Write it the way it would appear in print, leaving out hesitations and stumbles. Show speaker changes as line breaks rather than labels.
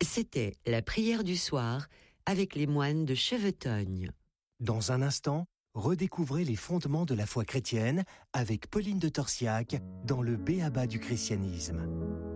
C'était la prière du soir avec les moines de Chevetogne.
Dans un instant, redécouvrez les fondements de la foi chrétienne avec Pauline de Torsiac dans le B.A.B.A. du christianisme.